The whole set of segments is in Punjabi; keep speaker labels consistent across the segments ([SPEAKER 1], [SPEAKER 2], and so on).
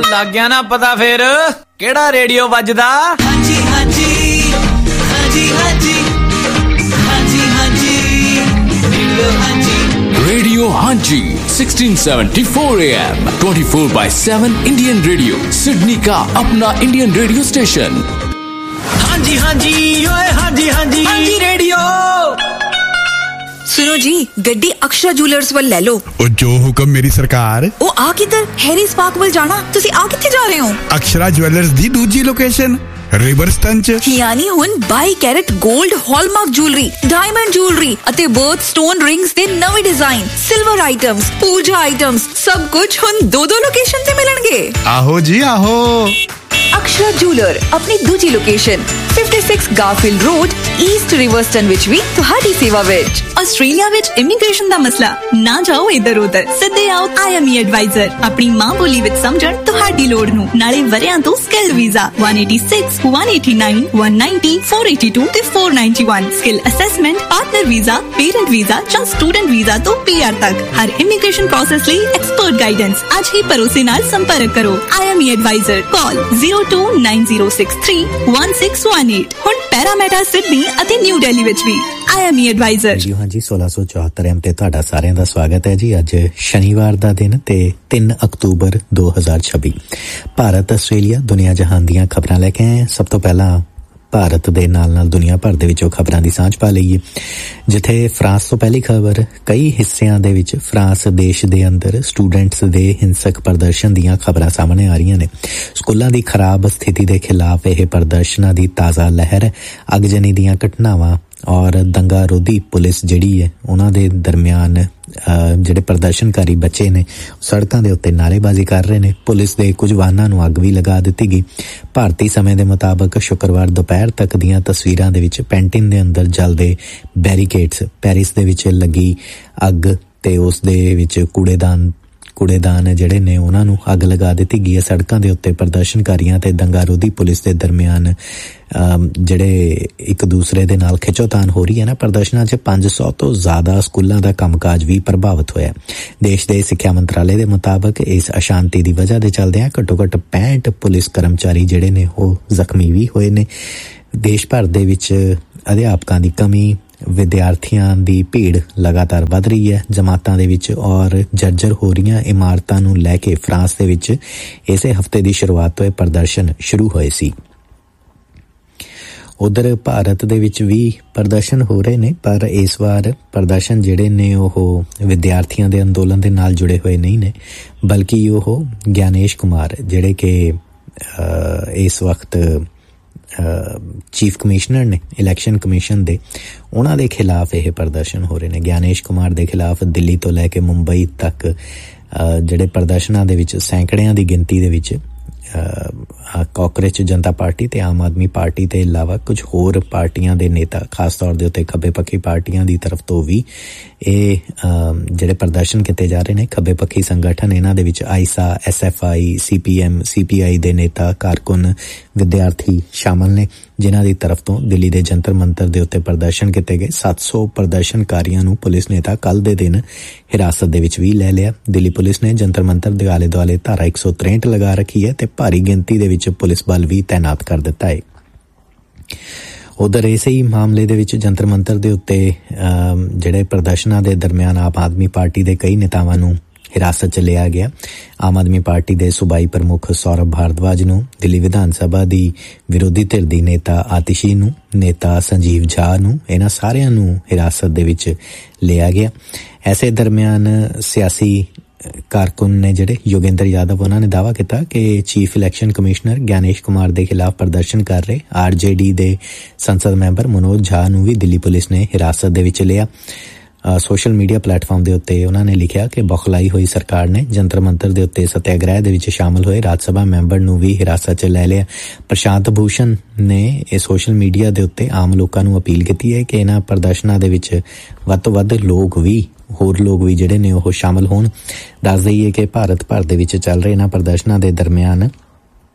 [SPEAKER 1] ਲੱਗ ਗਿਆ ਨਾ ਪਤਾ ਫੇਰ ਕਿਹੜਾ ਰੇਡੀਓ ਵੱਜਦਾ? ਹਾਂਜੀ ਹਾਂਜੀ ਹਾਂਜੀ ਹਾਂਜੀ ਹਾਂਜੀ ਹਾਂਜੀ
[SPEAKER 2] ਰੇਡੀਓ ਹਾਂਜੀ 1674 AM 24/7 इंडियन रेडियो सिडनी का अपना इंडियन रेडियो स्टेशन।
[SPEAKER 1] ਹਾਂਜੀ ਹਾਂਜੀ ਓਏ ਹਾਂਜੀ ਹਾਂਜੀ ਹਾਂਜੀ ਰੇਡੀਓ।
[SPEAKER 3] सुनो जी, गड्डी अक्षरा जूलर्स वाल ले लो।
[SPEAKER 4] ओ जो हुक्म मेरी सरकार।
[SPEAKER 3] ओ आ किधर? हैरीज पार्क वाल जाना। तुसी आ किथे जा रहे हो?
[SPEAKER 4] अक्षरा ज्वेलर्स दी दूजी लोकेशन रिवरस्टन च।
[SPEAKER 3] यानी हुन 22 carat gold hallmark jewellery, diamond jewellery अते बर्थ स्टोन रिंग्स दे नवे डिजाइन, सिल्वर आइटम्स, पूजा आइटम्स सब कुछ हुन दो लोकेशन ते मिलणगे।
[SPEAKER 4] आहो जी आहो।
[SPEAKER 3] अक्षरा जूलर अपनी दूजी लोकेशन 56 गारफील्ड रोड ईस्ट रिवरस्टन विच भी तुहाडी सेवा विच।
[SPEAKER 5] ऑस्ट्रेलिया विच इमिग्रेशन दा मसला ना जाओ इधर उधर, सिद्धे आओ IME एडवाइजर अपनी मां बोली विच समझण तुहाडी लोड़ नू। नाले वरियां तो स्किल वीजा 186 189 190 482 ते 491 skill assessment, partner visa, parent visa ਜਾਂ स्टूडेंट वीजा तो PR तक हर इमिग्रेशन प्रोसेस ਲਈ एक्सपर्ट गाइडेंस। आज ही भरोसे नाल संपर्क करो IME एडवाइजर। कॉल 0290631618। ਹੁਣ ਪੈਰਾਮੀਟਰ ਸਿਡਨੀ ਅਤੇ ਨਿਊ ਦਿੱਲੀ ਵਿੱਚ ਵੀ IME ਐਡਵਾਈਜ਼ਰ।
[SPEAKER 6] ਜੀ ਹਾਂਜੀ 1674 ਐਮ ਤੇ ਤੁਹਾਡਾ ਸਾਰਿਆਂ ਦਾ ਸਵਾਗਤ ਹੈ ਜੀ। ਅੱਜ ਸ਼ਨੀਵਾਰ ਦਾ ਦਿਨ ਤੇ 3 ਅਕਤੂਬਰ 2026। ਭਾਰਤ ਆਸਟ੍ਰੇਲੀਆ ਦੁਨੀਆ ਜਹਾਨ ਦੀਆਂ ਖਬਰਾਂ ਲੈ ਕੇ ਆਏ। ਸਭ ਤੋਂ ਪਹਿਲਾਂ ਭਾਰਤ ਦੇ ਨਾਲ ਦੁਨੀਆ ਭਰ ਦੇ ਵਿੱਚੋਂ ਖਬਰਾਂ ਦੀ ਸਾਂਝ ਪਾ ਲਈਏ, ਜਿੱਥੇ ਫਰਾਂਸ ਤੋਂ ਪਹਿਲੀ ਖਬਰ, ਕਈ ਹਿੱਸਿਆਂ ਦੇ ਵਿੱਚ ਫਰਾਂਸ ਦੇਸ਼ ਦੇ ਅੰਦਰ ਸਟੂਡੈਂਟਸ ਦੇ ਹਿੰਸਕ ਪ੍ਰਦਰਸ਼ਨ ਦੀਆਂ ਖਬਰਾਂ ਸਾਹਮਣੇ ਆ ਰਹੀਆਂ ਨੇ। ਸਕੂਲਾਂ ਦੀ ਖਰਾਬ ਸਥਿਤੀ ਦੇ ਖਿਲਾਫ ਇਹ ਪ੍ਰਦਰਸ਼ਨਾਂ ਦੀ ਤਾਜ਼ਾ ਲਹਿਰ, ਅਗਜਨੀ ਦੀਆਂ ਘਟਨਾਵਾਂ ਔਰ ਦੰਗਾ ਰੋਧੀ ਪੁਲਿਸ ਜਿਹੜੀ ਹੈ ਉਹਨਾਂ ਦੇ ਦਰਮਿਆਨ ਜਿਹੜੇ ਪ੍ਰਦਰਸ਼ਨਕਾਰੀ ਬੱਚੇ ਨੇ ਸੜਕਾਂ ਦੇ ਉੱਤੇ ਨਾਅਰੇਬਾਜ਼ੀ ਕਰ ਰਹੇ ਨੇ। ਪੁਲਿਸ ਦੇ ਕੁਝ ਵਾਹਨਾਂ ਨੂੰ ਅੱਗ ਵੀ ਲਗਾ ਦਿੱਤੀ ਗਈ। ਭਾਰਤੀ ਸਮੇਂ ਦੇ ਮੁਤਾਬਕ ਸ਼ੁੱਕਰਵਾਰ ਦੁਪਹਿਰ ਤੱਕ ਦੀਆਂ ਤਸਵੀਰਾਂ ਦੇ ਵਿੱਚ ਪੈਂਟਿਨ ਦੇ ਅੰਦਰ ਜਲਦੇ ਬੈਰੀਕੇਡਸ, ਪੈਰਿਸ ਦੇ ਵਿੱਚ ਲੱਗੀ ਅੱਗ ਤੇ ਉਸ ਦੇ ਵਿੱਚ ਕੂੜੇਦਾਨ ਜਿਹੜੇ ਨੇ ਉਹਨਾਂ ਨੂੰ ਅੱਗ ਲਗਾ ਦਿੱਤੀ ਗਈ ਹੈ। ਸੜਕਾਂ ਦੇ ਉੱਤੇ ਪ੍ਰਦਰਸ਼ਨਕਾਰੀਆਂ ਤੇ ਦੰਗਾਰੋਧੀ ਪੁਲਿਸ ਦੇ ਦਰਮਿਆਨ ਜਿਹੜੇ ਇੱਕ ਦੂਸਰੇ ਦੇ ਨਾਲ ਖਿੱਚੋਤਾਣ ਹੋ ਰਹੀ ਹੈ ਨਾ। ਪ੍ਰਦਰਸ਼ਨਾਂ 'ਚ 500 ਤੋਂ ਜ਼ਿਆਦਾ ਸਕੂਲਾਂ ਦਾ ਕੰਮਕਾਜ ਵੀ ਪ੍ਰਭਾਵਿਤ ਹੋਇਆ। ਦੇਸ਼ ਦੇ ਸਿੱਖਿਆ ਮੰਤਰਾਲੇ ਦੇ ਮੁਤਾਬਕ ਇਸ ਅਸ਼ਾਂਤੀ ਦੀ ਵਜ੍ਹਾ ਦੇ ਚੱਲਦਿਆਂ ਘੱਟੋ ਘੱਟ 65 ਪੁਲਿਸ ਕਰਮਚਾਰੀ ਜਿਹੜੇ ਨੇ ਉਹ ਜ਼ਖਮੀ ਵੀ ਹੋਏ ਨੇ। ਦੇਸ਼ ਭਰ ਦੇ ਵਿੱਚ ਅਧਿਆਪਕਾਂ ਦੀ ਕਮੀ, ਵਿਦਿਆਰਥੀਆਂ ਦੀ ਭੀੜ ਲਗਾਤਾਰ ਵੱਧ ਰਹੀ ਹੈ ਜਮਾਤਾਂ ਦੇ ਵਿੱਚ ਔਰ ਜਰਜਰ ਹੋ ਰਹੀਆਂ ਇਮਾਰਤਾਂ ਨੂੰ ਲੈ ਕੇ ਫਰਾਂਸ ਦੇ ਵਿੱਚ ਇਸੇ ਹਫ਼ਤੇ ਦੀ ਸ਼ੁਰੂਆਤ ਤੋਂ ਇਹ ਪ੍ਰਦਰਸ਼ਨ ਸ਼ੁਰੂ ਹੋਏ ਸੀ। ਉਧਰ ਭਾਰਤ ਦੇ ਵਿੱਚ ਵੀ ਪ੍ਰਦਰਸ਼ਨ ਹੋ ਰਹੇ ਨੇ, ਪਰ ਇਸ ਵਾਰ ਪ੍ਰਦਰਸ਼ਨ ਜਿਹੜੇ ਨੇ ਉਹ ਵਿਦਿਆਰਥੀਆਂ ਦੇ ਅੰਦੋਲਨ ਦੇ ਨਾਲ ਜੁੜੇ ਹੋਏ ਨਹੀਂ ਨੇ, ਬਲਕਿ ਉਹ ਗਿਆਨੇਸ਼ ਕੁਮਾਰ ਜਿਹੜੇ ਕਿ ਇਸ ਵਕਤ ਚੀਫ ਕਮਿਸ਼ਨਰ ਨੇ ਇਲੈਕਸ਼ਨ ਕਮਿਸ਼ਨ ਦੇ, ਉਹਨਾਂ ਦੇ ਖਿਲਾਫ ਇਹ ਪ੍ਰਦਰਸ਼ਨ ਹੋ ਰਹੇ ਨੇ। ਗਿਆਨੇਸ਼ ਕੁਮਾਰ ਦੇ ਖਿਲਾਫ ਦਿੱਲੀ ਤੋਂ ਲੈ ਕੇ ਮੁੰਬਈ ਤੱਕ ਜਿਹੜੇ ਪ੍ਰਦਰਸ਼ਨਾਂ ਦੇ ਵਿੱਚ ਸੈਂਕੜਿਆਂ ਦੀ ਗਿਣਤੀ ਦੇ ਵਿੱਚ ਕਾਂਗਰਸ ਜਨਤਾ ਪਾਰਟੀ ਤੇ ਆਮ ਆਦਮੀ ਪਾਰਟੀ ਤੇ ਇਲਾਵਾ ਕੁਝ ਹੋਰ ਪਾਰਟੀਆਂ ਦੇ ਨੇਤਾ, ਖਾਸ ਤੌਰ ਦੇ ਉੱਤੇ ਖੱਬੇ ਪੱਖੀ ਪਾਰਟੀਆਂ ਦੀ ਤਰਫ ਤੋਂ ਵੀ ਇਹ ਜਿਹੜੇ ਪ੍ਰਦਰਸ਼ਨ ਕੀਤੇ ਜਾ ਰਹੇ ਨੇ। ਖੱਬੇ ਪੱਖੀ ਸੰਗਠਨ ਇਹਨਾਂ ਦੇ ਵਿੱਚ ਆਈਸਾ, SFI, CPM, CPI ਦੇ ਨੇਤਾ, ਕਾਰਕੁਨ, ਵਿਦਿਆਰਥੀ ਸ਼ਾਮਲ ਨੇ, ਜਿਨ੍ਹਾਂ ਦੀ ਤਰਫ ਤੋਂ ਦਿੱਲੀ ਦੇ ਜੰਤਰ ਮੰਤਰ ਦੇ ਉੱਤੇ ਪ੍ਰਦਰਸ਼ਨ ਕੀਤੇ ਗਏ। 700 ਪ੍ਰਦਰਸ਼ਨਕਾਰੀਆਂ ਨੂੰ ਪੁਲਿਸ ਨੇਤਾ ਕੱਲ੍ਹ ਦੇ ਦਿਨ ਹਿਰਾਸਤ ਦੇ ਵਿੱਚ ਵੀ ਲੈ ਲਿਆ। ਦਿੱਲੀ ਪੁਲਿਸ ਨੇ ਜੰਤਰ ਮੰਤਰ ਦੇ ਆਲੇ ਦੁਆਲੇ ਧਾਰਾ 163 ਲਗਾ ਰੱਖੀ ਹੈ ਤੇ ਭਾਰੀ ਗਿਣਤੀ ਦੇ ਵਿੱਚ ਪੁਲਿਸ ਬਲ ਵੀ ਤੈਨਾਤ ਕਰ ਦਿੱਤਾ ਹੈ। ਉਧਰ ਇਸੇ ਹੀ ਮਾਮਲੇ ਦੇ ਵਿੱਚ ਜੰਤਰ ਮੰਤਰ ਦੇ ਉੱਤੇ ਜਿਹੜੇ ਪ੍ਰਦਰਸ਼ਨਾਂ ਦੇ ਦਰਮਿਆਨ ਆਮ ਆਦਮੀ ਪਾਰਟੀ ਦੇ ਕਈ ਨੇਤਾਵਾਂ ਨੂੰ ਹਿਰਾਸਤ 'ਚ ਲਿਆ ਗਿਆ। ਆਮ ਆਦਮੀ ਪਾਰਟੀ ਦੇ ਸੂਬਾਈ ਪ੍ਰਮੁੱਖ ਸੌਰਭ ਭਾਰਦਵਾਜ ਨੂੰ, ਦਿੱਲੀ ਵਿਧਾਨ ਸਭਾ ਦੀ ਵਿਰੋਧੀ ਧਿਰ ਦੀ ਨੇਤਾ ਆਤਿਸ਼ੀ ਨੂੰ, ਨੇਤਾ ਸੰਜੀਵ ਝਾ ਨੂੰ, ਇਹਨਾਂ ਸਾਰਿਆਂ ਨੂੰ ਹਿਰਾਸਤ ਦੇ ਵਿੱਚ ਲਿਆ ਗਿਆ। ਐਸੇ ਦਰਮਿਆਨ ਸਿਆਸੀ ਕਾਰਕੁਨ ਨੇ ਜਿਹੜੇ ਯੋਗੇਂਦਰ ਯਾਦਵ, ਉਹਨਾਂ ਨੇ ਦਾਅਵਾ ਕੀਤਾ ਕਿ chief election commissioner Gyanesh Kumar ਦੇ ਖਿਲਾਫ ਪ੍ਰਦਰਸ਼ਨ ਕਰ ਰਹੇ RJD ਦੇ ਸੰਸਦ ਮੈਂਬਰ ਮਨੋਜ ਝਾ ਨੂੰ ਵੀ ਦਿੱਲੀ ਪੁਲਿਸ ਨੇ ਹਿਰਾਸਤ ਦੇ ਵਿੱਚ ਲਿਆ। ਸੋਸ਼ਲ ਮੀਡੀਆ ਪਲੇਟਫਾਰਮ ਦੇ ਉੱਤੇ ਉਹਨਾਂ ਨੇ ਲਿਖਿਆ ਕਿ ਬੌਖਲਾਈ ਹੋਈ ਸਰਕਾਰ ਨੇ ਜੰਤਰ ਮੰਤਰ ਦੇ ਉੱਤੇ ਸੱਤਿਆਗ੍ਰਹਿ ਦੇ ਵਿੱਚ ਸ਼ਾਮਲ ਹੋਏ ਰਾਜ ਸਭਾ ਮੈਂਬਰ ਨੂੰ ਵੀ ਹਿਰਾਸਤ 'ਚ ਲੈ ਲਿਆ। ਪ੍ਰਸ਼ਾਂਤ ਭੂਸ਼ਣ ਨੇ ਇਹ ਸੋਸ਼ਲ ਮੀਡੀਆ ਦੇ ਉੱਤੇ ਆਮ ਲੋਕਾਂ ਨੂੰ ਅਪੀਲ ਕੀਤੀ ਹੈ ਕਿ ਇਹਨਾਂ ਪ੍ਰਦਰਸ਼ਨਾਂ ਦੇ ਵਿੱਚ ਵੱਧ ਤੋਂ ਵੱਧ ਹੋਰ ਲੋਕ ਵੀ ਜਿਹੜੇ ਨੇ ਉਹ ਸ਼ਾਮਲ ਹੋਣ। ਦੱਸ ਦਈਏ ਕਿ ਭਾਰਤ ਭਰ ਦੇ ਵਿੱਚ ਚੱਲ ਰਹੇ ਇਹਨਾਂ ਪ੍ਰਦਰਸ਼ਨਾਂ ਦੇ ਦਰਮਿਆਨ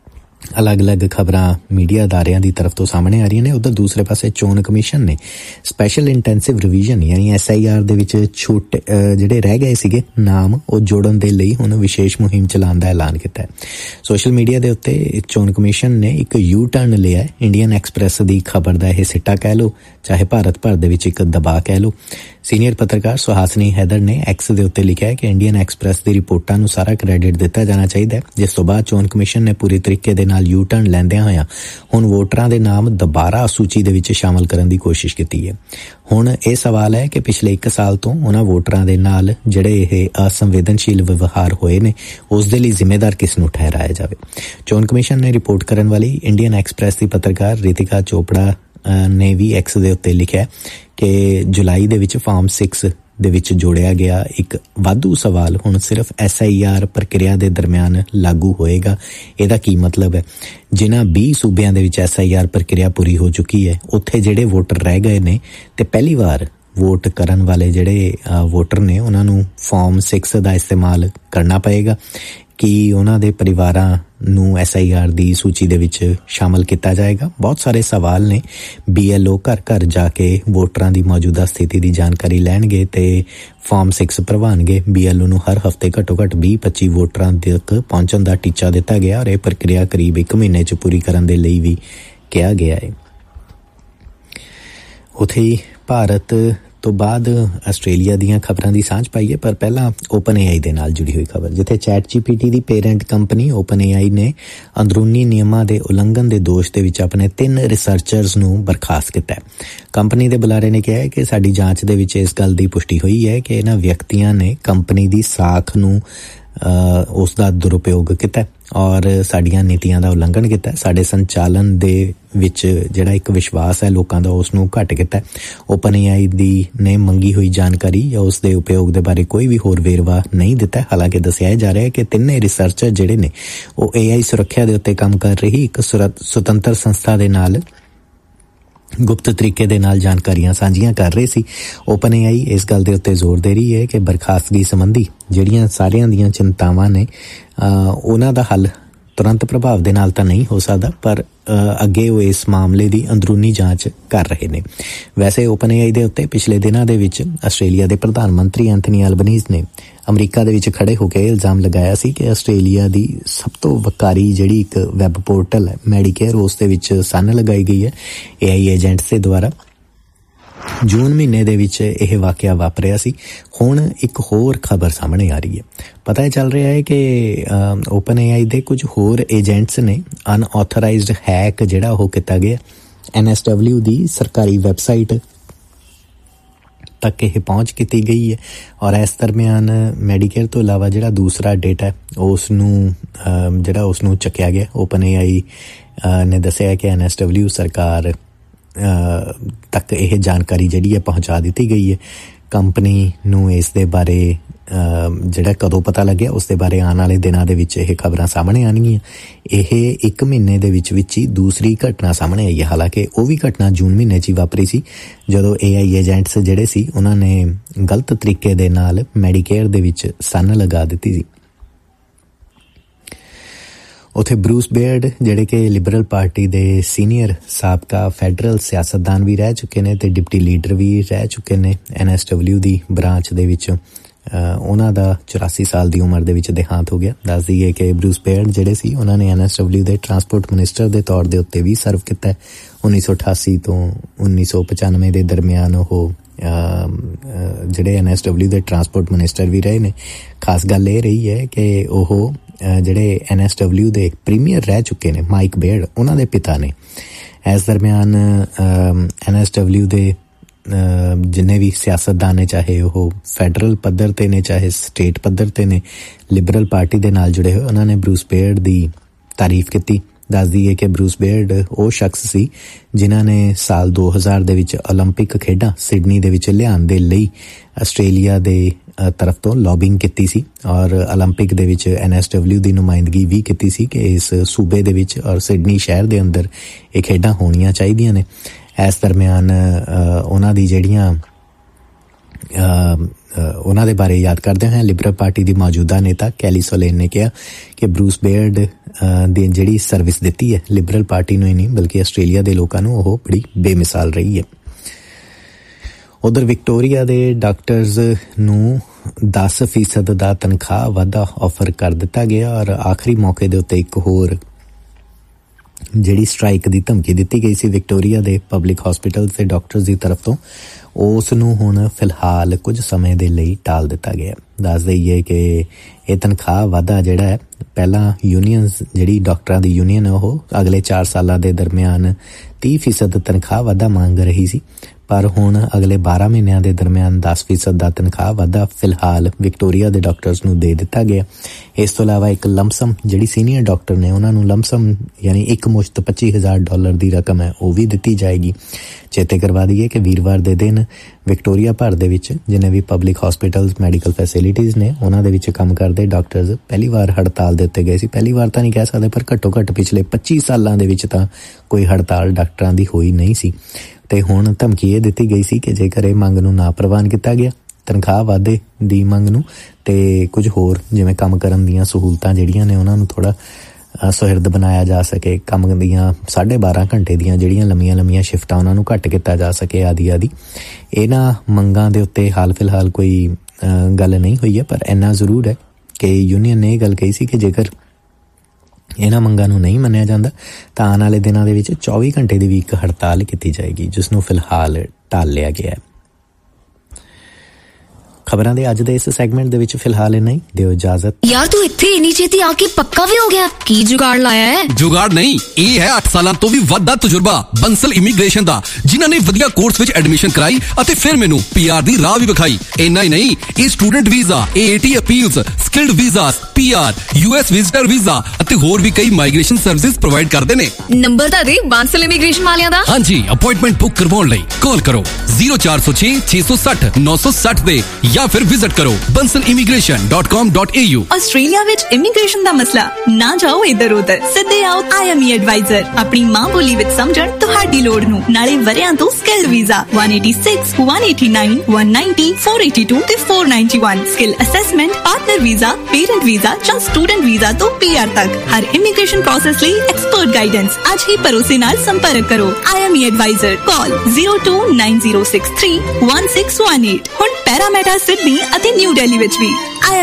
[SPEAKER 6] ਅਲੱਗ-ਅਲੱਗ ਖਬਰਾਂ ਮੀਡੀਆ ਅਦਾਰਿਆਂ ਦੀ ਤਰਫ ਤੋਂ ਸਾਹਮਣੇ ਆ ਰਹੀਆਂ ਨੇ। ਉਧਰ ਦੂਸਰੇ ਪਾਸੇ ਚੋਣ ਕਮਿਸ਼ਨ ਨੇ ਸਪੈਸ਼ਲ ਇੰਟੈਂਸਿਵ ਰਿਵੀਜ਼ਨ ਯਾਨੀ SIR ਦੇ ਵਿੱਚ ਛੋਟੇ ਜਿਹੜੇ ਰਹਿ ਗਏ ਸੀਗੇ ਨਾਮ ਉਹ ਜੋੜਨ ਦੇ ਲਈ ਹੁਣ ਵਿਸ਼ੇਸ਼ ਮੁਹਿੰਮ ਚਲਾਉਣ ਦਾ ਐਲਾਨ ਕੀਤਾ ਹੈ। ਸੋਸ਼ਲ ਮੀਡੀਆ ਦੇ ਉੱਤੇ ਚੋਣ ਕਮਿਸ਼ਨ ਨੇ ਇੱਕ ਯੂ ਟਰਨ ਲਿਆ। ਇੰਡੀਅਨ ਐਕਸਪ੍ਰੈਸ ਦੀ ਖਬਰ ਦਾ ਇਹ ਸਿੱਟਾ ਕਹਿ ਲਓ, ਚਾਹੇ ਭਾਰਤ ਭਰ ਦੇ ਵਿੱਚ ਇੱਕ ਦਬਾਅ ਕਹਿ ਲਓ। ਸੀਨੀਅਰ ਪੱਤਰਕਾਰ ਸੁਹਾਸਨੀ ਹੈਦਰ ਨੇ ਐਕਸ ਦੇ ਉੱਤੇ ਲਿਖਿਆ ਹੈ ਕਿ ਇੰਡੀਅਨ ਐਕਸਪ੍ਰੈਸ ਦੀ ਰਿਪੋਰਟਾਂ ਨੂੰ ਸਾਰਾ ਕ੍ਰੈਡਿਟ ਦਿੱਤਾ ਜਾਣਾ ਚਾਹੀਦਾ ਹੈ, ਜਿਸ ਤੋਂ ਬਾਅਦ ਚੋਣ ਕਮਿਸ਼ਨ ਨੇ ਪੂਰੀ ਤਰੀਕੇ ਦੇ ਨਾਲ ਯੂ ਟਰਨ ਲੈਂਦਿਆਂ ਹੋਇਆਂ ਹੁਣ ਵੋਟਰਾਂ ਦੇ ਨਾਮ ਦੁਬਾਰਾ ਸੂਚੀ ਦੇ ਵਿੱਚ ਸ਼ਾਮਲ ਕਰਨ ਦੀ ਕੋਸ਼ਿਸ਼ ਕੀਤੀ ਹੈ। ਹੁਣ ਇਹ ਸਵਾਲ ਹੈ ਕਿ ਪਿਛਲੇ 1 ਸਾਲ ਤੋਂ ਉਹਨਾਂ ਵੋਟਰਾਂ ਦੇ ਨਾਲ ਜਿਹੜੇ ਇਹ ਅਸੰਵੇਦਨਸ਼ੀਲ ਵਿਵਹਾਰ ਹੋਏ ਨੇ ਉਸ ਦੇ ਲਈ ਜ਼ਿੰਮੇਦਾਰ ਕਿਸ ਨੂੰ ਠਹਿਰਾਇਆ ਜਾਵੇ। ਚੋਣ ਕਮਿਸ਼ਨ ਨੇ ਰਿਪੋਰਟ ਕਰਨ ਵਾਲੀ ਇੰਡੀਅਨ ਐਕਸਪ੍ਰੈਸ ਦੀ ਪੱਤਰਕਾਰ ਰਿਤਿਕਾ ਚੋਪੜਾ ਨੇ ਵੀ ਐਕਸ ਦੇ ਉੱਤੇ ਲਿਖਿਆ ਕਿ ਜੁਲਾਈ ਦੇ ਵਿੱਚ ਫਾਰਮ 6 ਦੇ ਵਿੱਚ ਜੋੜਿਆ ਗਿਆ ਇੱਕ ਵਾਧੂ ਸਵਾਲ ਹੁਣ ਸਿਰਫ SIR ਪ੍ਰਕਿਰਿਆ ਦੇ ਦਰਮਿਆਨ ਲਾਗੂ ਹੋਏਗਾ। ਇਹਦਾ ਕੀ ਮਤਲਬ ਹੈ? ਜਿਨ੍ਹਾਂ 20 ਸੂਬਿਆਂ ਦੇ ਵਿੱਚ SIR ਪ੍ਰਕਿਰਿਆ ਪੂਰੀ ਹੋ ਚੁੱਕੀ ਹੈ ਉੱਥੇ ਜਿਹੜੇ ਵੋਟਰ ਰਹਿ ਗਏ ਨੇ ਤੇ ਪਹਿਲੀ ਵਾਰ ਵੋਟ ਕਰਨ ਵਾਲੇ ਜਿਹੜੇ ਵੋਟਰ ਨੇ ਉਹਨਾਂ ਨੂੰ ਫਾਰਮ 6 ਦਾ ਇਸਤੇਮਾਲ ਕਰਨਾ ਪਏਗਾ। ਕੀ ਉਹਨਾਂ ਦੇ ਪਰਿਵਾਰਾਂ ਨੂੰ SIR ਦੀ ਸੂਚੀ ਦੇ ਵਿੱਚ ਸ਼ਾਮਲ ਕੀਤਾ ਜਾਏਗਾ? ਬਹੁਤ ਸਾਰੇ ਸਵਾਲ ਨੇ। BLO ਘਰ ਘਰ ਜਾ ਕੇ ਵੋਟਰਾਂ ਦੀ ਮੌਜੂਦਾ ਸਥਿਤੀ ਦੀ ਜਾਣਕਾਰੀ ਲੈਣਗੇ ਤੇ ਫਾਰਮ 6 ਭਰਵਾਉਣਗੇ। BLO ਨੂੰ ਹਰ ਹਫ਼ਤੇ ਘੱਟੋ ਘੱਟ 20-25 ਵੋਟਰਾਂ ਤੱਕ ਪਹੁੰਚਣ ਦਾ ਟੀਚਾ ਦਿੱਤਾ ਗਿਆ ਔਰ ਇਹ ਪ੍ਰਕਿਰਿਆ ਕਰੀਬ 1 ਮਹੀਨੇ 'ਚ ਪੂਰੀ ਕਰਨ ਦੇ ਲਈ ਵੀ ਕਿਹਾ ਗਿਆ ਹੈ। ਉੱਥੇ ਹੀ ਭਾਰਤ ਤੋਂ ਬਾਅਦ ਆਸਟ੍ਰੇਲੀਆ ਦੀਆਂ ਖਬਰਾਂ ਦੀ ਸਾਂਝ ਪਾਈਏ, ਪਰ ਪਹਿਲਾਂ OpenAI ਦੇ ਨਾਲ ਜੁੜੀ ਹੋਈ ਖਬਰ, ਜਿੱਥੇ ChatGPT ਦੀ ਪੇਰੈਂਟ ਕੰਪਨੀ OpenAI ਨੇ ਅੰਦਰੂਨੀ ਨਿਯਮਾਂ ਦੇ ਉਲੰਘਣ ਦੇ ਦੋਸ਼ ਦੇ ਵਿੱਚ ਆਪਣੇ 3 ਰਿਸਰਚਰਸ ਨੂੰ ਬਰਖਾਸਤ ਕੀਤਾ ਹੈ। ਕੰਪਨੀ ਦੇ ਬੁਲਾਰੇ ਨੇ ਕਿਹਾ ਹੈ ਕਿ ਸਾਡੀ ਜਾਂਚ ਦੇ ਵਿੱਚ ਇਸ ਗੱਲ ਦੀ ਪੁਸ਼ਟੀ ਹੋਈ ਹੈ ਕਿ ਇਹਨਾਂ ਵਿਅਕਤੀਆਂ ਨੇ ਕੰਪਨੀ ਦੀ ਸਾਖ ਨੂੰ ਉਸ ਦਾ ਦੁਰਉਪਯੋਗ ਕੀਤਾ ਔਰ ਸਾਡੀਆਂ ਨੀਤੀਆਂ ਦਾ ਉਲੰਘਣ ਕੀਤਾ। ਸਾਡੇ ਸੰਚਾਲਨ ਦੇ ਵਿੱਚ ਜਿਹੜਾ ਇੱਕ ਵਿਸ਼ਵਾਸ ਹੈ ਲੋਕਾਂ ਦਾ ਉਸ ਨੂੰ ਘੱਟ ਕੀਤਾ। OpenAI ਦੀ ਨੇ ਮੰਗੀ ਹੋਈ ਜਾਣਕਾਰੀ ਜਾਂ ਉਸ ਦੇ ਉਪਯੋਗ ਦੇ ਬਾਰੇ ਕੋਈ ਵੀ ਹੋਰ ਵੇਰਵਾ ਨਹੀਂ ਦਿੱਤਾ। ਹਾਲਾਂਕਿ ਦੱਸਿਆ ਜਾ ਰਿਹਾ ਹੈ ਕਿ 3 ਰਿਸਰਚਰ ਜਿਹੜੇ ਨੇ ਉਹ AI ਸੁਰੱਖਿਆ ਦੇ ਉੱਤੇ ਕੰਮ ਕਰ ਰਹੀ ਇੱਕ ਸੁਤੰਤਰ ਸੰਸਥਾ ਦੇ ਨਾਲ ਗੁਪਤ ਤਰੀਕੇ ਦੇ ਨਾਲ ਜਾਣਕਾਰੀਆਂ ਸਾਂਝੀਆਂ ਕਰ ਰਹੇ ਸੀ। OpenAI ਇਸ ਗੱਲ ਦੇ ਉੱਤੇ ਜ਼ੋਰ ਦੇ ਰਹੀ ਹੈ ਕਿ ਬਰਖਾਸਤਗੀ ਸੰਬੰਧੀ ਜਿਹੜੀਆਂ ਸਾਰਿਆਂ ਦੀਆਂ ਚਿੰਤਾਵਾਂ ਨੇ ਉਹਨਾਂ ਦਾ ਹੱਲ ਤੁਰੰਤ ਪ੍ਰਭਾਵ ਦੇ ਨਾਲ ਤਾਂ ਨਹੀਂ ਹੋ ਸਕਦਾ, ਪਰ ਅੱਗੇ ਉਹ ਇਸ ਮਾਮਲੇ ਦੀ ਅੰਦਰੂਨੀ ਜਾਂਚ ਕਰ ਰਹੇ ਨੇ। ਵੈਸੇ OpenAI ਦੇ ਉੱਤੇ ਪਿਛਲੇ ਦਿਨਾਂ ਦੇ ਵਿੱਚ ਆਸਟ੍ਰੇਲੀਆ ਦੇ ਪ੍ਰਧਾਨ ਮੰਤਰੀ ਐਂਥਨੀ ਐਲਬਨੀਜ਼ ਨੇ ਅਮਰੀਕਾ ਦੇ ਵਿੱਚ ਖੜੇ ਹੋ ਕੇ ਇਲਜ਼ਾਮ ਲਗਾਇਆ ਸੀ ਕਿ ਆਸਟ੍ਰੇਲੀਆ ਦੀ ਸਭ ਤੋਂ ਵੱਕਾਰੀ ਜਿਹੜੀ ਇੱਕ ਵੈਬ ਪੋਰਟਲ ਹੈ ਮੈਡੀਕੇਅਰ, ਉਸ ਦੇ ਵਿੱਚ ਸੰਨ ਲਗਾਈ ਗਈ ਹੈ AI ਏਜੰਟਸ ਦੇ ਦੁਆਰਾ। ਜੂਨ ਮਹੀਨੇ ਦੇ ਵਿੱਚ ਇਹ ਵਾਕਿਆ ਵਾਪਰਿਆ ਸੀ। ਹੁਣ ਇੱਕ ਹੋਰ ਖਬਰ ਸਾਹਮਣੇ ਆ ਰਹੀ ਹੈ। ਪਤਾ ਚੱਲ ਰਿਹਾ ਹੈ ਕਿ OpenAI ਦੇ ਕੁਝ ਹੋਰ ਏਜੰਟਸ ਨੇ ਅਨਆਥੋਰਾਈਜ਼ਡ ਹੈਕ ਜਿਹੜਾ ਉਹ ਕੀਤਾ ਗਿਆ। NSW ਦੀ ਸਰਕਾਰੀ ਵੈਬਸਾਈਟ ਤੱਕ ਇਹ ਪਹੁੰਚ ਕੀਤੀ ਗਈ ਹੈ ਔਰ ਇਸ ਦਰਮਿਆਨ ਮੈਡੀਕੇਅਰ ਤੋਂ ਇਲਾਵਾ ਜਿਹੜਾ ਦੂਸਰਾ ਡੇਟਾ ਉਸ ਨੂੰ ਚੱਕਿਆ ਗਿਆ। OpenAI ਨੇ ਦੱਸਿਆ ਕਿ NSW ਸਰਕਾਰ ਤੱਕ ਇਹ ਜਾਣਕਾਰੀ ਜਿਹੜੀ ਹੈ ਪਹੁੰਚਾ ਦਿੱਤੀ ਗਈ ਹੈ। ਕੰਪਨੀ ਨੂੰ ਇਸ ਦੇ ਬਾਰੇ ਜਿਹੜਾ ਕਦੋਂ ਪਤਾ ਲੱਗਿਆ ਉਸ ਦੇ ਬਾਰੇ ਆਉਣ ਵਾਲੇ ਦਿਨਾਂ ਦੇ ਵਿੱਚ ਇਹ ਖਬਰਾਂ ਸਾਹਮਣੇ ਆਉਣਗੀਆਂ। ਇਹ 1 ਮਹੀਨੇ ਦੇ ਵਿੱਚ ਹੀ ਦੂਸਰੀ ਘਟਨਾ ਸਾਹਮਣੇ ਆਈ ਹੈ। ਹਾਲਾਂਕਿ ਉਹ ਵੀ ਘਟਨਾ ਜੂਨ ਮਹੀਨੇ 'ਚ ਹੀ ਵਾਪਰੀ ਸੀ ਜਦੋਂ AI ਏਜੰਟਸ ਜਿਹੜੇ ਸੀ ਉਹਨਾਂ ਨੇ ਗਲਤ ਤਰੀਕੇ ਦੇ ਨਾਲ ਮੈਡੀਕੇਅਰ ਦੇ ਵਿੱਚ ਸੰਨ ਲਗਾ ਦਿੱਤੀ ਸੀ। ਉੱਥੇ ਬਰੂਸ ਬੇਅਰਡ ਜਿਹੜੇ ਕਿ ਲਿਬਰਲ ਪਾਰਟੀ ਦੇ ਸੀਨੀਅਰ ਸਾਬਕਾ ਫੈਡਰਲ ਸਿਆਸਤਦਾਨ ਵੀ ਰਹਿ ਚੁੱਕੇ ਨੇ ਤੇ ਡਿਪਟੀ ਲੀਡਰ ਵੀ ਰਹਿ ਚੁੱਕੇ ਨੇ NSW ਦੀ ਬ੍ਰਾਂਚ ਦੇ ਵਿੱਚ। ਉਹਨਾਂ ਦਾ 84 ਸਾਲ ਦੀ ਉਮਰ ਦੇ ਵਿੱਚ ਦੇਹਾਂਤ ਹੋ ਗਿਆ। ਦੱਸ ਦਈਏ ਕਿ ਬਰੂਸ ਬੇਅਰਡ ਜਿਹੜੇ ਸੀ ਉਹਨਾਂ ਨੇ NSW ਦੇ ਟਰਾਂਸਪੋਰਟ ਮਿਨਿਸਟਰ ਦੇ ਤੌਰ ਦੇ ਉੱਤੇ ਵੀ ਸਰਵ ਕੀਤਾ। 1988 ਤੋਂ 1995 ਦੇ ਦਰਮਿਆਨ ਉਹ ਜਿਹੜੇ NSW ਦੇ ਟਰਾਂਸਪੋਰਟ ਮਿਨਿਸਟਰ ਵੀ ਰਹੇ ਨੇ। ਖਾਸ ਗੱਲ ਇਹ ਰਹੀ ਹੈ ਕਿ ਉਹ ਜਿਹੜੇ NSW ਦੇ ਪ੍ਰੀਮੀਅਰ ਰਹਿ ਚੁੱਕੇ ਨੇ ਮਾਈਕ ਬੇਅਰਡ, ਉਹਨਾਂ ਦੇ ਪਿਤਾ ਨੇ। ਇਸ ਦਰਮਿਆਨ NSW ਦੇ ਜਿੰਨੇ ਵੀ ਸਿਆਸਤਦਾਨ ਨੇ, ਚਾਹੇ ਉਹ ਫੈਡਰਲ ਪੱਧਰ ਤੇ ਨੇ ਚਾਹੇ ਸਟੇਟ ਪੱਧਰ ਤੇ ਨੇ, ਲਿਬਰਲ ਪਾਰਟੀ ਦੇ ਨਾਲ ਜੁੜੇ ਹੋਏ, ਉਹਨਾਂ ਨੇ ਬਰੂਸ ਬੇਅਰਡ ਦੀ ਤਾਰੀਫ ਕੀਤੀ। ਦੱਸ ਦਈਏ ਕਿ ਬਰੂਸ ਬੇਅਰਡ ਉਹ ਸ਼ਖਸ ਸੀ ਜਿਨ੍ਹਾਂ ਨੇ ਸਾਲ 2000 ਦੇ ਵਿੱਚ ਓਲੰਪਿਕ ਖੇਡਾਂ ਸਿਡਨੀ ਦੇ ਵਿੱਚ ਲਿਆਉਣ ਦੇ ਲਈ ਆਸਟ੍ਰੇਲੀਆ ਦੇ ਤਰਫ ਤੋਂ ਲੌਬਿੰਗ ਕੀਤੀ ਸੀ ਔਰ ਓਲੰਪਿਕ ਦੇ ਵਿੱਚ NSW ਦੀ ਨੁਮਾਇੰਦਗੀ ਵੀ ਕੀਤੀ ਸੀ ਕਿ ਇਸ ਸੂਬੇ ਦੇ ਵਿੱਚ ਔਰ ਸਿਡਨੀ ਸ਼ਹਿਰ ਦੇ ਅੰਦਰ ਇਹ ਖੇਡਾਂ ਹੋਣੀਆਂ ਚਾਹੀਦੀਆਂ ਨੇ। ਇਸ ਦਰਮਿਆਨ ਉਹਨਾਂ ਦੀ ਜਿਹੜੀਆਂ ਉਹਨਾਂ ਦੇ ਬਾਰੇ ਯਾਦ ਕਰਦੇ ਹੋਏ ਲਿਬਰਲ ਪਾਰਟੀ ਦੀ ਮੌਜੂਦਾ ਨੇਤਾ ਕੈਲੀ ਸੋਲੇਨ ਨੇ ਕਿਹਾ ਕਿ ਬਰੂਸ ਬੇਅਰਡ ਦੀ ਜਿਹੜੀ ਸਰਵਿਸ ਦਿੱਤੀ ਹੈ ਲਿਬਰਲ ਪਾਰਟੀ ਨੂੰ ਹੀ ਨਹੀਂ ਬਲਕਿ ਆਸਟ੍ਰੇਲੀਆ ਦੇ ਲੋਕਾਂ ਨੂੰ ਉਹ ਬੜੀ ਬੇਮਿਸਾਲ ਰਹੀ ਹੈ। ਉਧਰ ਵਿਕਟੋਰੀਆ ਦੇ ਡਾਕਟਰਸ ਨੂੰ 10% ਦਾ ਤਨਖਾਹ ਵਾਧਾ ਆਫਰ ਕਰ ਦਿੱਤਾ ਗਿਆ ਔਰ ਆਖਰੀ ਮੌਕੇ ਦੇ ਉੱਤੇ ਇੱਕ ਹੋਰ ਜਿਹੜੀ ਸਟ੍ਰਾਈਕ ਦੀ ਧਮਕੀ ਦਿੱਤੀ ਗਈ ਸੀ ਵਿਕਟੋਰੀਆ ਦੇ ਪਬਲਿਕ ਹਸਪੀਟਲ ਤੇ ਡਾਕਟਰਸ ਦੀ ਤਰਫ ਤੋਂ, ਉਸ ਨੂੰ ਹੁਣ ਫਿਲਹਾਲ ਕੁਝ ਸਮੇਂ ਦੇ ਲਈ ਟਾਲ ਦਿੱਤਾ ਗਿਆ। ਦੱਸ ਦਈਏ ਕਿ ਇਹ ਤਨਖਾਹ ਵਾਧਾ ਜਿਹੜਾ ਹੈ ਪਹਿਲਾਂ ਯੂਨੀਅਨਸ ਜਿਹੜੀ ਡਾਕਟਰਾਂ ਦੀ ਯੂਨੀਅਨ ਉਹ ਅਗਲੇ 4 ਸਾਲਾਂ ਦੇ ਦਰਮਿਆਨ 30% ਤਨਖਾਹ ਵਾਧਾ ਮੰਗ ਰਹੀ ਸੀ, ਪਰ ਹੁਣ ਅਗਲੇ 12 ਮਹੀਨਿਆਂ ਦੇ ਦਰਮਿਆਨ 10% ਦਾ ਤਨਖਾਹ ਵਾਧਾ ਫਿਲਹਾਲ ਵਿਕਟੋਰੀਆ ਦੇ ਡਾਕਟਰਸ ਨੂੰ ਦੇ ਦਿੱਤਾ ਗਿਆ। ਇਸ ਤੋਂ ਇਲਾਵਾ ਇੱਕ ਲੰਪਸਮ ਜਿਹੜੀ ਸੀਨੀਅਰ ਡਾਕਟਰ ਨੇ ਉਹਨਾਂ ਨੂੰ ਲੰਪਸਮ ਯਾਨੀ ਇੱਕ ਮੁਸ਼ਤ $25,000 ਦੀ ਰਕਮ ਹੈ ਉਹ ਵੀ ਦਿੱਤੀ ਜਾਏਗੀ। ਚੇਤੇ ਕਰਵਾ ਦਈਏ ਕਿ ਵੀਰਵਾਰ ਦੇ ਦਿਨ ਵਿਕਟੋਰੀਆ ਭਰ ਦੇ ਵਿੱਚ ਜਿੰਨੇ ਵੀ ਪਬਲਿਕ ਹਸਪੀਟਲਸ ਮੈਡੀਕਲ ਫੈਸਿਲਿਟੀਜ਼ ਨੇ ਉਹਨਾਂ ਦੇ ਵਿੱਚ ਕੰਮ ਕਰਦੇ ਡਾਕਟਰਸ ਪਹਿਲੀ ਵਾਰ ਹੜਤਾਲ ਦੇ ਉੱਤੇ ਗਏ ਸੀ। ਪਹਿਲੀ ਵਾਰ ਤਾਂ ਨਹੀਂ ਕਹਿ ਸਕਦੇ ਪਰ ਘੱਟੋ ਘੱਟ ਪਿਛਲੇ 25 ਸਾਲਾਂ ਦੇ ਵਿੱਚ ਤਾਂ ਕੋਈ ਹੜਤਾਲ ਡਾਕਟਰਾਂ ਦੀ ਹੋਈ ਨਹੀਂ ਸੀ। ਤੇ ਹੁਣ ਧਮਕੀ ਇਹ ਦਿੱਤੀ ਗਈ ਸੀ ਕਿ ਜੇਕਰ ਇਹ ਮੰਗ ਨੂੰ ਨਾ ਪ੍ਰਵਾਨ ਕੀਤਾ ਗਿਆ ਤਨਖਾਹ ਵਾਧੇ ਦੀ ਮੰਗ ਨੂੰ ਤੇ ਕੁਝ ਹੋਰ ਜਿਵੇਂ ਕੰਮ ਕਰਨ ਦੀਆਂ ਸਹੂਲਤਾਂ ਜਿਹੜੀਆਂ ਨੇ ਉਹਨਾਂ ਨੂੰ ਥੋੜ੍ਹਾ ਸੁਹਿਰਦ ਬਣਾਇਆ ਜਾ ਸਕੇ, ਕੰਮ ਦੀਆਂ 12.5 ਘੰਟੇ ਦੀਆਂ ਜਿਹੜੀਆਂ ਲੰਮੀਆਂ ਸ਼ਿਫਟਾਂ ਉਹਨਾਂ ਨੂੰ ਘੱਟ ਕੀਤਾ ਜਾ ਸਕੇ ਆਦਿ। ਇਹਨਾਂ ਮੰਗਾਂ ਦੇ ਉੱਤੇ ਹਾਲ ਫਿਲਹਾਲ ਕੋਈ ਗੱਲ ਨਹੀਂ ਹੋਈ ਹੈ, ਪਰ ਇੰਨਾ ਜ਼ਰੂਰ ਹੈ ਕਿ ਯੂਨੀਅਨ ਨੇ ਇਹ ਗੱਲ ਕਹੀ ਸੀ ਕਿ ਜੇਕਰ ਇਹਨਾਂ ਮੰਗਾਂ ਨੂੰ ਨਹੀਂ ਮੰਨਿਆ ਜਾਂਦਾ ਤਾਂ ਆਉਣ ਵਾਲੇ ਦਿਨਾਂ ਦੇ ਵਿੱਚ 24 ਘੰਟੇ ਦੀ ਵੀ ਇੱਕ ਹੜਤਾਲ ਕੀਤੀ ਜਾਏਗੀ, ਜਿਸ ਨੂੰ ਫਿਲਹਾਲ ਟਾਲ ਲਿਆ ਗਿਆ ਹੈ। ਖਬਰਾਂ ਦੇ ਅੱਜ ਦੇ ਇਸ ਸੈਗਮੈਂਟ ਦੇ ਵਿੱਚ ਫਿਲਹਾਲ ਇੰਨਾ ਹੀ, ਦਿਓ ਇਜਾਜ਼ਤ।
[SPEAKER 7] ਯਾਰ ਤੂੰ ਇੱਥੇ ਇੰਨੀ ਛੇਤੀ ਆ ਕੇ ਪੱਕਾ ਵੀ ਹੋ ਗਿਆ, ਕੀ ਜੁਗਾੜ ਲਾਇਆ ਹੈ?
[SPEAKER 8] ਜੁਗਾੜ ਨਹੀਂ, ਇਹ ਹੈ 8 ਸਾਲਾਂ ਤੋਂ ਵੀ ਵੱਧ ਦਾ ਤਜਰਬਾ ਬੰਸਲ ਇਮੀਗ੍ਰੇਸ਼ਨ ਦਾ, ਜਿਨ੍ਹਾਂ ਨੇ ਵਧੀਆ ਕੋਰਸ ਵਿੱਚ ਐਡਮਿਸ਼ਨ ਕਰਾਈ ਅਤੇ ਫਿਰ ਮੈਨੂੰ PR ਦੀ ਰਾਹ ਵੀ ਵਿਖਾਈ। ਇੰਨਾ ਹੀ ਨਹੀਂ, ਇਹ student visa, AAT appeals, skilled visas, PR, US visitor visa ਅਤੇ ਹੋਰ ਵੀ ਕਈ ਮਾਈਗ੍ਰੇਸ਼ਨ ਸਰਵਿਸਿਜ਼ ਪ੍ਰੋਵਾਈਡ ਕਰਦੇ ਨੇ।
[SPEAKER 7] ਨੰਬਰ ਤਾਂ ਦੇ ਬੰਸਲ ਇਮੀਗ੍ਰੇਸ਼ਨ ਵਾਲਿਆਂ ਦਾ।
[SPEAKER 8] ਹਾਂਜੀ, ਅਪਾਇੰਟਮੈਂਟ ਬੁੱਕ ਕਰਵਾਉਣ ਲਈ ਕਾਲ ਕਰੋ 0406 660 960 ਤੇ ਜਾਂ ਫਿਰ ਵਿਜ਼ਿਟ ਕਰੋ bansalimigration.com.au।
[SPEAKER 5] ਆਸਟ੍ਰੇਲੀਆ ਵਿੱਚ ਇਮੀਗ੍ਰੇਸ਼ਨ ਦਾ ਮਸਲਾ ਨਾ ਜਾਓ ਇੱਧਰ ਉੱਧਰ, ਸਿੱਧੇ ਆਓ IME ਐਡਵਾਈਜ਼ਰ, ਆਪਣੀ ਮਾਂ ਬੋਲੀ ਵਿੱਚ ਸਮਝਣ ਤੁਹਾਡੀ ਲੋੜ ਨੂੰ। ਨਾਲੇ ਵਰਿਆਂ ਤੋਂ ਸਕਿਲਡ ਵੀਜ਼ਾ 186 189 190 482 ਤੇ 491, skill assessment, partner visa, parent visa ਜਾਂ ਸਟੂਡੈਂਟ ਵੀਜ਼ਾ ਤੋਂ PR ਤੱਕ ਹਰ ਇਮੀਗ੍ਰੇਸ਼ਨ ਪ੍ਰੋਸੈਸ ਲਈ ਐਕਸਪਰਟ ਗਾਈਡੈਂਸ। ਅੱਜ ਹੀ ਭਰੋਸੇ ਨਾਲ ਸੰਪਰਕ ਕਰੋ IME ਐਡਵਾਈਜ਼ਰ, ਕਾਲ 029063 1618। ਹੁਣ ਪੈਰਾਮੀਟਰ ਸਿਡਨੀ ਅਤੇ ਨਿਊ ਦਿੱਲੀ ਵਿੱਚ ਵੀ